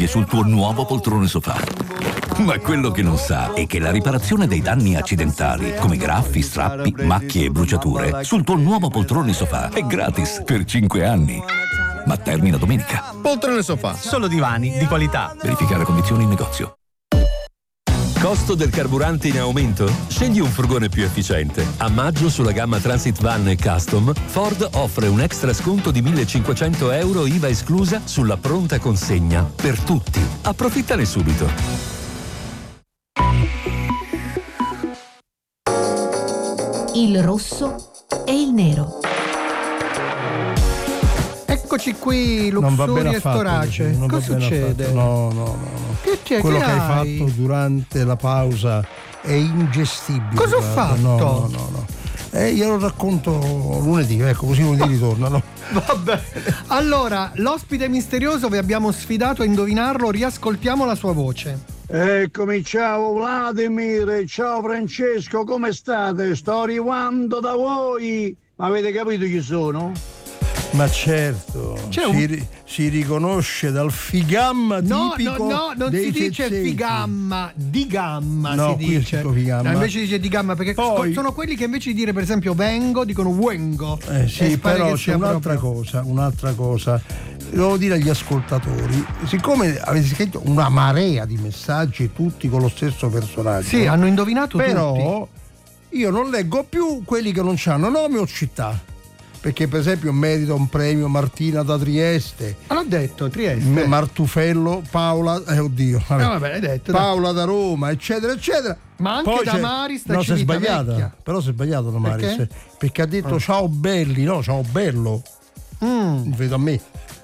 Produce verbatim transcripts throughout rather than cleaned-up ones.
sceglie sul tuo nuovo poltrone sofà. Ma quello che non sa è che la riparazione dei danni accidentali, come graffi, strappi, macchie e bruciature, sul tuo nuovo poltrone sofà è gratis per cinque anni. Ma termina domenica. Poltrone sofà, solo divani di qualità. Verificare condizioni in negozio. Costo del carburante in aumento? Scegli un furgone più efficiente. A maggio sulla gamma Transit Van e Custom, Ford offre un extra sconto di millecinquecento euro I V A esclusa sulla pronta consegna per tutti. Approfittane subito. Il rosso e il nero. Eccoci qui, luxuria e storace. Cosa succede? No, no, no, no. Che c'è? Quello che, che hai? hai fatto durante la pausa è ingestibile. Cosa ho guarda. fatto? No, no, no, no. Eh, glielo racconto lunedì, ecco, così lunedì ritornano. Vabbè. Allora, l'ospite misterioso vi abbiamo sfidato a indovinarlo, riascoltiamo la sua voce. Eccomi, ciao Vladimir, ciao Francesco, come state? Sto arrivando da voi. Ma avete capito chi sono? Ma certo, C'è si, un... ri- si riconosce dal figamma No, tipico no, no, non dei si dice cezzeti. figamma, di gamma No, si qui dice. è scritto figamma. No, invece dice di gamma, perché Poi- sono quelli che invece di dire per esempio vengo, dicono wengo. Eh sì, E pare però che c'è sia un'altra proprio- cosa, un'altra cosa. Devo dire agli ascoltatori, siccome avete scritto una marea di messaggi tutti con lo stesso personaggio. Sì, hanno indovinato però tutti. io non leggo più quelli che non hanno nome o città. Perché per esempio merita un premio Martina da Trieste. Ma l'ho detto, Trieste. M- Martufello, Paola, eh oddio, vabbè. No, vabbè, l'hai detto. dai. Paola da Roma, eccetera, eccetera. Ma anche Poi da c'è- Maris, da no, si è Civitavecchia. sbagliata. Però si è sbagliato da Maris. Perché? Perché ha detto Ah. ciao belli, no, ciao bello. Mm. Vedo a me.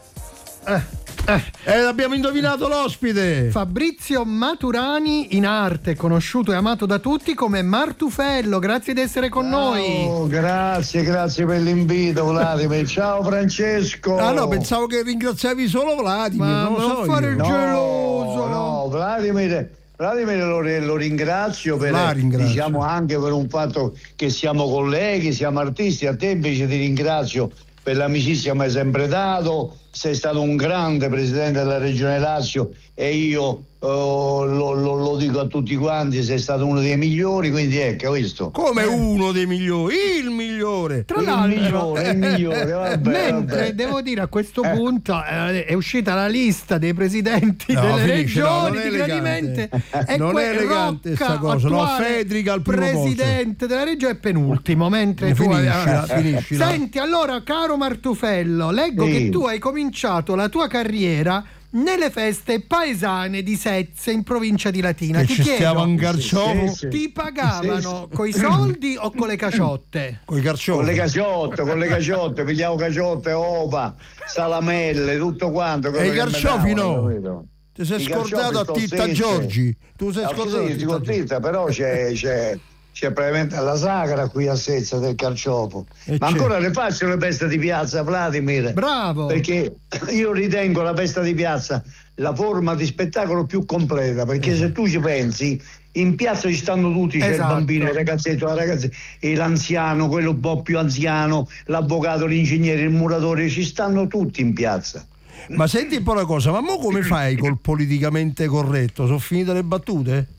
Eh, eh. Eh, abbiamo indovinato l'ospite. Fabrizio Maturani, in arte conosciuto e amato da tutti come Martufello, grazie di essere con noi. Oh, grazie, grazie per l'invito, Vladimir. Ciao Francesco. Ah no, pensavo che ringraziavi solo Vladimir. Ma non lo non so fare io. il No, geloso. no, Vladimir, Vladimir lo, lo ringrazio per, La ringrazio. diciamo, anche per un fatto che siamo colleghi, siamo artisti. A te invece ti ringrazio per l'amicizia che mi hai sempre dato. Sei stato un grande presidente della Regione Lazio e io oh, lo, lo, lo dico a tutti quanti, sei stato uno dei migliori, quindi ecco, visto. Come uno dei migliori, il migliore. Tra Il l'altro, migliore, il migliore, vabbè, mentre vabbè. devo dire a questo Eh. punto eh, è uscita la lista dei presidenti No, delle finisce, no, regioni non è di Gradimente elegante. e Non que- è elegante Rocca, sta cosa, no, attuale Federica al primo presidente della regione è penultimo, mentre tu Finiscila, hai... finiscila. Senti, allora, caro Martufello, leggo Sì. che tu hai cominciato la tua carriera nelle feste paesane di Sezze in provincia di Latina. Che Ti ci chiedo, stiamo in Garciovo. Sì, sì. ti pagavano Sì, sì. coi soldi o con le caciotte? Con i carciofi. Con le caciotte, con le caciotte, pigliavo caciotte, ova, salamelle, tutto quanto. E quello i che mi carciofi davano, no. capito? Ti sei I scordato a carciofi Titta sto senza. Giorgi. Tu sei Ah, scordato a sì, Titta dico Giorgi. Titta, però c'è, c'è, c'è praticamente la sagra qui a Sezza del carciofo. E Ma c'è. ancora le faccio le feste di piazza, Vladimir. Bravo. Perché io ritengo la festa di piazza la forma di spettacolo più completa, perché se tu ci pensi, in piazza ci stanno tutti, c'è Esatto. il bambino, il ragazzetto, la ragazza, e l'anziano, quello un po' più anziano, l'avvocato, l'ingegnere, il muratore, ci stanno tutti in piazza. Ma senti un po' una cosa, ma mo come fai col politicamente corretto? Sono finite le battute?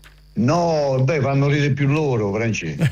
No, beh, fanno ridere più loro, Francesco.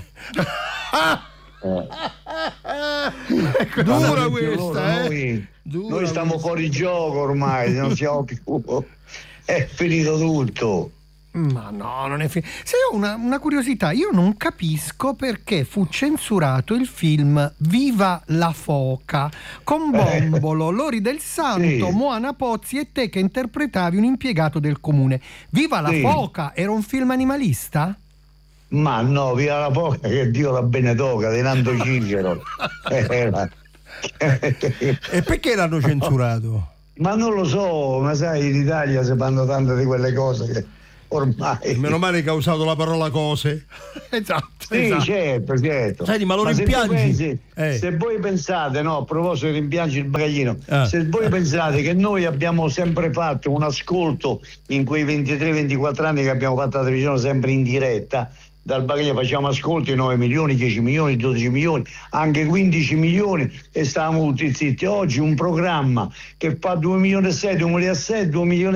Ecco, dura Fanno ridere più questa, loro. eh? Noi, Dura noi stiamo questa. fuori gioco ormai, non siamo più. È finito tutto. Ma no, non è finito. Se ho una, una curiosità, io non capisco perché fu censurato il film Viva la foca con Bombolo, Lori del Santo, Sì. Moana Pozzi e te che interpretavi un impiegato del comune. Viva la Sì. foca era un film animalista? Ma no, via la poca che Dio la benedoca, di Nando Cicero. Era. E perché l'hanno censurato? Ma non lo so, ma sai, in Italia si fanno tante di quelle cose che ormai. Meno male che ha usato la parola cose. Esatto. Sì, esatto. certo, certo. Senti, ma lo se tu rimpiangi? pensi- Eh. Se voi pensate, no, a proposito di rimpiangi il bagaglino, Ah. se voi pensate che noi abbiamo sempre fatto un ascolto in quei ventitré ventiquattro anni che abbiamo fatto la televisione sempre in diretta, dal bagaglio facciamo ascolti nove milioni, dieci milioni, dodici milioni, anche quindici milioni e stavamo tutti zitti. Oggi un programma che fa due milioni e sei, due milioni e sei, due milioni